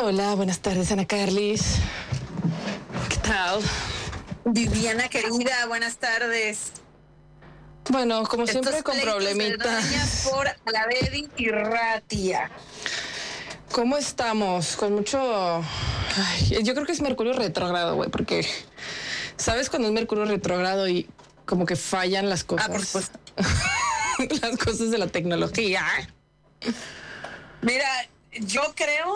Hola, buenas tardes, Ana Carlis. ¿Qué tal? Viviana querida, buenas tardes. Bueno, como siempre, Estos con problemitas. por Alavedi y Ratia. ¿Cómo estamos? Con mucho... Ay, yo creo que es Mercurio retrógrado, güey, porque... ¿Sabes cuando es Mercurio retrógrado y como que fallan las cosas? Por supuesto. Las cosas de la tecnología. Mira, yo creo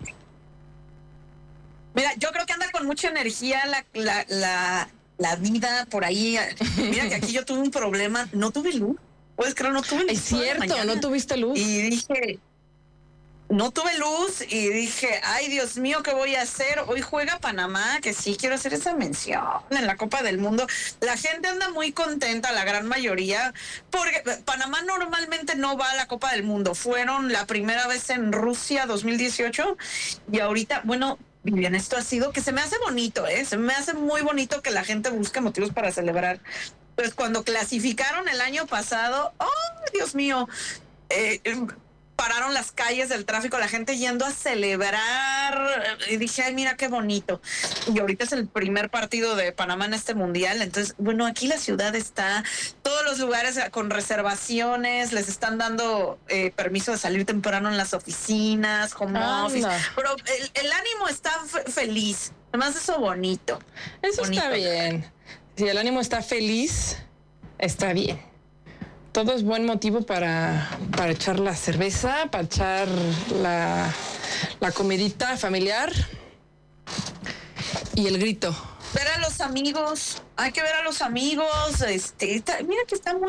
que anda con mucha energía la vida por ahí. Mira que aquí yo tuve un problema, no tuve luz. Puedes creer, no tuve luz. Es cierto, no tuviste luz. Y dije, no tuve luz y dije, ay, Dios mío, ¿qué voy a hacer? Hoy juega Panamá, que sí quiero hacer esa mención en la Copa del Mundo. La gente anda muy contenta, la gran mayoría, porque Panamá normalmente no va a la Copa del Mundo. Fueron la primera vez en Rusia 2018 y ahorita, bueno, bien, esto ha sido que se me hace bonito, se me hace muy bonito que la gente busque motivos para celebrar. Pues cuando clasificaron el año pasado, ¡oh, Dios mío! Pararon las calles del tráfico, la gente yendo a celebrar, y dije, ay, mira qué bonito. Y ahorita es el primer partido de Panamá en este mundial, entonces, bueno, aquí la ciudad está, todos los lugares con reservaciones, les están dando permiso de salir temprano en las oficinas, home office, pero el ánimo está feliz, además eso bonito. Eso bonito. Está bien. Si el ánimo está feliz, está bien. Todo es buen motivo para echar la cerveza, para echar la comidita familiar y el grito. Ver a los amigos, hay que ver a los amigos, mira que está muy